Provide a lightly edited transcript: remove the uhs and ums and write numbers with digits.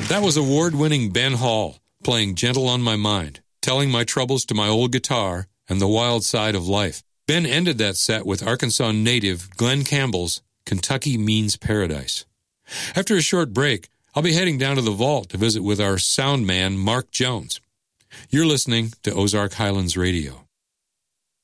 That was award-winning Ben Hall, playing Gentle on My Mind, telling my troubles to my old guitar and the wild side of life. Ben ended that set with Arkansas native Glenn Campbell's Kentucky Means Paradise. After a short break, I'll be heading down to the vault to visit with our sound man, Mark Jones. You're listening to Ozark Highlands Radio.